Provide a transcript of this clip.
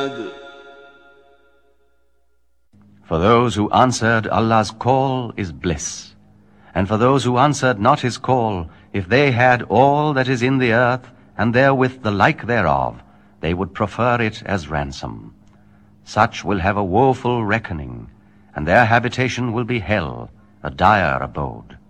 For those who answered Allah's call is bliss. And for those who answered not his call, if they had all that is in the earth, and therewith the like thereof, they would prefer it as ransom. Such will have a woeful reckoning, and their habitation will be hell, a dire abode.